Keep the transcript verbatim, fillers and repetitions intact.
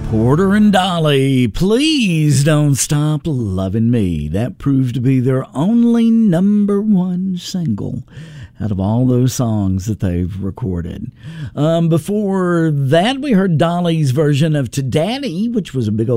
Porter and Dolly, Please Don't Stop Loving Me. That proved to be their only number one single out of all those songs that they've recorded. Um, before that, we heard Dolly's version of To Daddy, which was a big old